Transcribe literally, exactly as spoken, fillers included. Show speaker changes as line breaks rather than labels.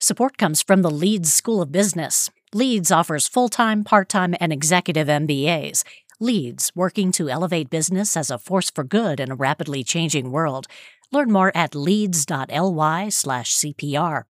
Support comes from the Leeds School of Business. Leeds offers full-time, part-time, and executive M B As. Leeds, working to elevate business as a force for good in a rapidly changing world. Learn more at leeds.ly slash CPR.